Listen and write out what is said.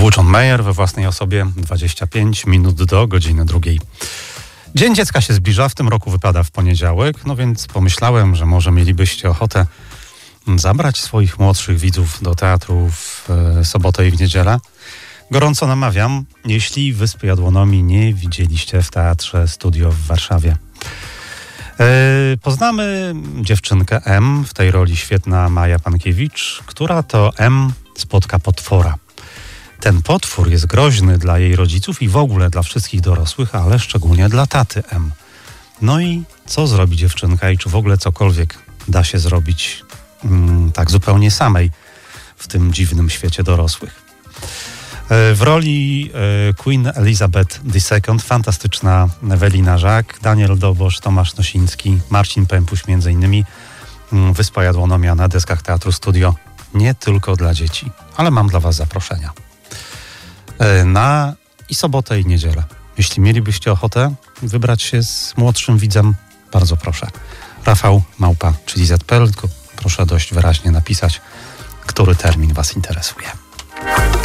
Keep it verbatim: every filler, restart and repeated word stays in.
Znowu John Mayer we własnej osobie, dwadzieścia pięć minut do godziny drugiej. Dzień Dziecka się zbliża, w tym roku wypada w poniedziałek, no więc pomyślałem, że może mielibyście ochotę zabrać swoich młodszych widzów do teatru w e, sobotę i w niedzielę. Gorąco namawiam, jeśli Wyspy Jadłonomii nie widzieliście w Teatrze Studio w Warszawie. E, poznamy dziewczynkę M, w tej roli świetna Maja Pankiewicz, która to M spotka potwora. Ten potwór jest groźny dla jej rodziców i w ogóle dla wszystkich dorosłych, ale szczególnie dla taty M. No i co zrobi dziewczynka i czy w ogóle cokolwiek da się zrobić mm, tak zupełnie samej w tym dziwnym świecie dorosłych. W roli Queen Elizabeth druga fantastyczna Ewelina Żak, Daniel Dobosz, Tomasz Nosiński, Marcin Pępuś między innymi. Wyspa Jadłonomia na deskach Teatru Studio nie tylko dla dzieci, ale mam dla was zaproszenia na i sobotę i niedzielę. Jeśli mielibyście ochotę wybrać się z młodszym widzem, bardzo proszę. Rafał Małpa, czyli Z P L, tylko proszę dość wyraźnie napisać, który termin was interesuje.